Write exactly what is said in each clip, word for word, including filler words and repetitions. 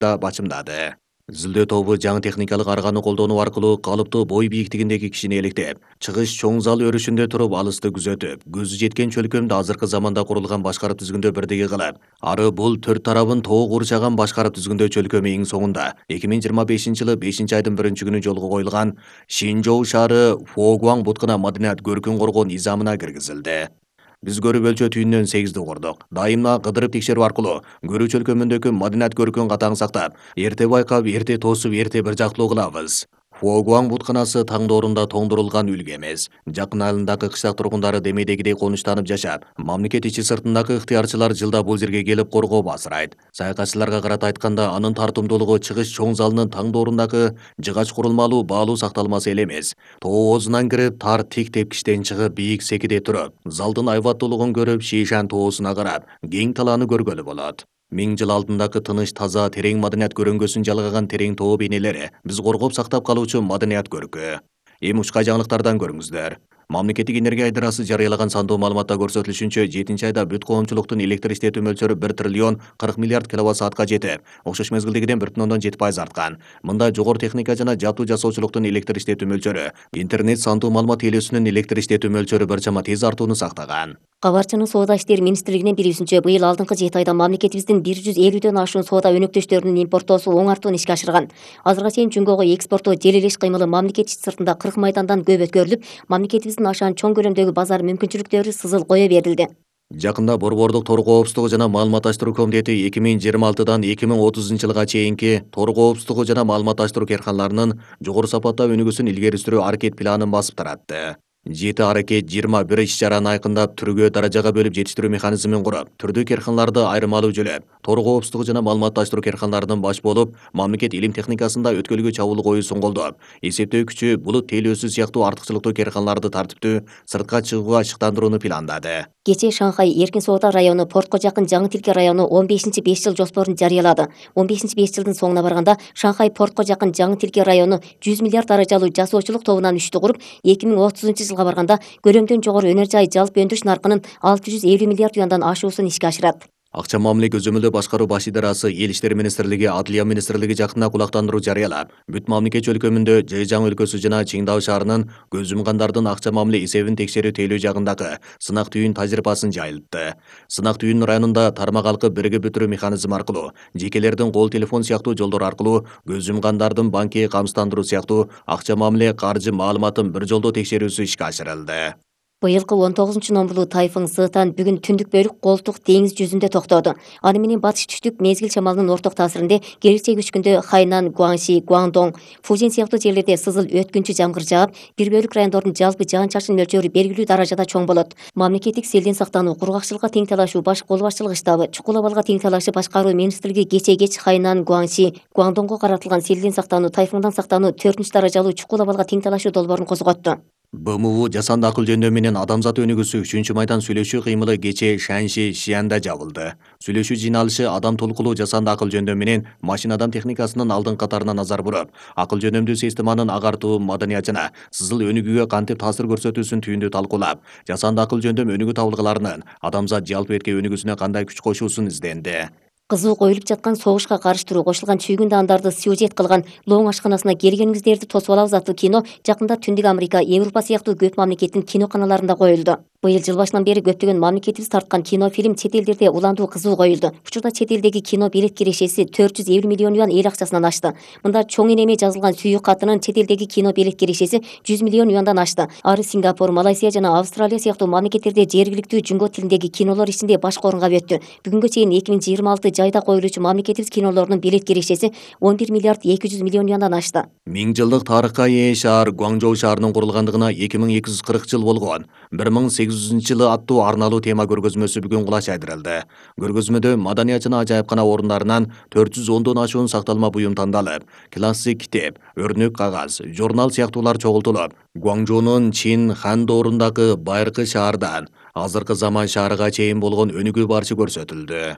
да бачымдады. Изилдөө тобу жаңы техникалык арганы колдонуу аркылуу калыптуу бой бийиктигиндеги кишини электеп, чыгыш чоң зал өрүшүндө туруп алысты күзөтүп, көзү жеткен чөлкөмдү азыркы заманда курулган башкарып түзгүндө бирдеги кылып, ары бул төрт тарабын тоо курчаган башкарып түзгүндө чөлкөмү эң соңунда эки миң жыйырма бешинчи жылы бешинчи айдын биринчи күнү жолго коюлган Шинжоу шаары Фогуаң буткына маданият көркүн коргоо низамына киргизилди. Биз көрүп өлчө түйүнөн сегизди курдук. Дайыма кыдырып текшерүү аркылуу көрүү чөлкөмүндөгү маданият көркүн катаң сактап, эрте байкап, эрте тосуп, эрте бир жактылуу кылабыз. Фогуаң бутканасы таңдоорунда тоңдурулган үлгү эмес. Жакын айылындагы кыштак тургундары демейдегидей конуштанып жашап, мамлекет ичи сыртындагы ыктыярчылар жылда бул жерге келип коргоо басырайт. Саякатчыларга карата айтканда, анын тартымдуулугу чыгыш чоң залынын таңдоорундагы жыгач курулмалуу баалуу сакталмасы эле эмес. Тоо оозунан кирип, тар тик тепкичтен чыгып, бийик секиде туруп, залдын айбаттуулугун көрүп, Шишан тоосуна карап, кең талааны көргөлү болот. Миң жыл алдындагы тыныч, таза, терең маданият көрөңгөсүн жалгаган терең тоо бейнелери биз коргоп сактап калуучу маданият көркү. Эми ушка жаңылыктардан көрүңүздөр. Мамлекеттик энергия айдарасы жарыялаган сандуу маалыматта көрсөтүлүшүнчө, жетинчи айда бүт коомчулуктун электр иштетүү мөлчөрү бир триллион кырк миллиард киловатт саатка жетип, окшош мезгилдегиден бир бүтүн ондон жети пайыз арткан. Мында жогору техника жана жабдуу жасоочулуктун электр иштетүү мөлчөрү, интернет сандуу маалымат ээлөөсүнүн электр иштетүү мөлчөрү бир чама тез артууну сактаган. Кабар жана соода иштери министрлигинин билүүсүнчө, быйыл алдыңкы жети айда мамлекетибиздин бир жүз элүүдөн ашуун соода өнөктөштөрүнүн импортоосу оң артуун ишке ашырган. Азыркыга чейин Жумгого экспорттоо желелеш кыймылы мамлекет ичи сыртында кырк майдандан көп өткөрүлүп, мамлекетибиздин ашаан чоң көлөмдөгү базар мүмкүнчүлүктөрү сызыл кое берилди. Жакында Борбордук тор коопсуздугу жана маалыматташтыруу комитети эки миң жыйырма алтыдан эки миң отузунчу жылга чейинки тор коопсуздугу жана маалыматташтыруу керканаларынын жогору сапатта өнүгүүсүн илгери сүрүү аракет планын басып таратты. Жети аракет жыйырма бир иш-чараны айкындап, түргө даражага бөлүп жетиштирүү механизмин куруп, түрдүү керканаларды айырмалуу жөлөп, тор коопсуздугу жана маалыматташтыруу керканаларынын баш болуп, мамлекет илим техникасында өткөлгө чабуул коюусун колдоп, эсептөө күчү, булут тейлөөсү сыяктуу артыкчылыктуу керканаларды тартиптүү, сыртка чыгууга ашыктандырууну пландады. Кечээ Шанхай Эркин соода району портко жакын Жаңы Тилке району он бешинчи беш жыл жоспорун жарыялады. он бешинчи беш жылдын соңуна барганда Шанхай портко жакын Жаңы Тилке району жүз миллиард даражалуу жасоочулук тобунан үчтү куруп, эки миң отузунчу жылга барганда көлөмдөн жогору өнөр жай жалпы өндүрүш наркынын алты жүз элүү миллиард юандан ашуусун ишке ашырат. Акча мамиле көзөмөлдөө башкаруу баш идарасы Эл иштери министрлиги, Адлия министрлиги жакында кулактандыруу жарыялап, бүт мамлекет чөлкөмүндө Жэжаң өлкөсү жана Чиңдау шаарынын көз жумгандардын акча мамиле эсебин текшерүү тейлөө жагындагы сынак түйүн тажрыйбасын жайылтты. Сынак түйүн районунда тармак алкы биригип бүтүрүү механизми аркылуу, жекелердин кол телефон сыяктуу жолдор аркылуу көз жумгандардын банки камсыздандыруу сыяктуу акча мамиле, каржы маалыматын бир жолдо текшерүүсү ишке ашырылды. Быйылкы он тогузунчу номурлуу тайфун Сытан бүгүн түндүк бөлүк Колтук деңиз жүзүндө токтоду. Аны менен батыш түштүк мезгил шамалынын орток таасиринде келечек үч күндө Хайнан, Гуанши, Гуандong, Фужин сыяктуу жерлерде сызыл өткүнчү жамгыр жаап, бир бөлүк райондордун жалпы жаан-чачын мөлчөрү белгилүү даражада чоң болот. Мамлекеттик селден сактануу, кургакчылыкка тең талашуу баш кол башчылык штабы, чукул абалга тең талашуу башкаруу министрлиги кечээ кеч Хайнан, Гуанши, Гуандонгго каратылган селден сактануу, тайфундан сактануу төртүнчү даражалуу чукул абалга тең талашуу долбоорун козготту. БМУ жасанды акыл жөндөмү менен адамзат өнүгүүсү үчүнчү майдан сүйлөшүү кыймылы кечээ Шанши Шиянда жабылды. Сүйлөшүү жыйналышы адам толкулуу жасанды акыл жөндөмү менен машинадан техникасынын алдыңкы катарына назар буруп, акыл жөндөмдүү системанын агартуу, маданият жана сызыл өнүгүүгө кантип таасир көрсөтүүсүн түйүндүү талкуулап, жасанды акыл жөндөм өнүгүү табылгаларынын адамзат жалпы эрке өнүгүүсүнө кандай күч кошуусун изденди. Кызуу коюлуп жаткан согушка карыштыруу кошулган чүйгүн даандарды сюжет кылган Лоң ашканасына келгениңиздерди тосуп алабыз аттуу кино жакында Түндүк Америка, Европа сыяктуу көп мамлекеттин киноканаларында коюлду. Быйыл жыл башынан бери көптөгөн мамлекетибиз тарткан кинофильм чет элдерде уландуу кызуу коюлду. Учурда чет элдеги кино билет кирешеси төрт жүз элүү миллион юан эл акчасынан ашты. Мында чоң энеме жазылган сүйүк катынын чет элдеги кино билет кирешеси жүз миллион юандан ашты. Ары Сингапур, Малайзия жана Австралия сыяктуу мамлекеттерде жергиликтүү жүнгө тилиндеги кинолор ичинде башкы орунга өттү. Бүгүнгө чейин эки миң жыйырма алты жайда коюлуучу мамлекетибиз кинолорунун билет кирешеси он бир миллиард эки жүз миллион юандан ашты. Миң жылдык тарыхка ээ шаар Гуаңжоу шаарынын курулгандыгына эки миң эки жүз кырк жыл болгон. бир миң сегиз жүзүнчү жылы аттуу арналуу тема көргөзмөсү бүгүн кулач айдырылды. Көргөзмөдө маданият жана ажайыпкана орундарынан төрт жүз ондон ашуун сакталма буюм тандалып, классик китеп, өрнөк кагаз, журнал сыяктуулар чогултулуп, Гуаңжоунун Чин хан доорундагы байыркы шаардан азыркы заман шаарыга чейин болгон өнүгүү барчы көрсөтүлдү.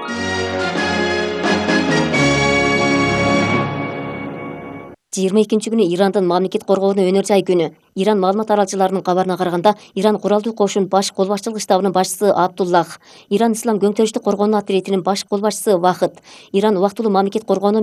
жыйырма экинчи күнү Ирандын мамлекет коргоону өнөр жай күнү. Иран маалымат аралчыларынын кабарына караганда, Иран куралдуу кошун баш кол башчылык штабынын башчысы Абдуллах, Иран Ислам көңтөрүштүк коргоонуу отрядынын баш кол башчысы Вахыт, Иран убактылуу мамлекет коргоонуу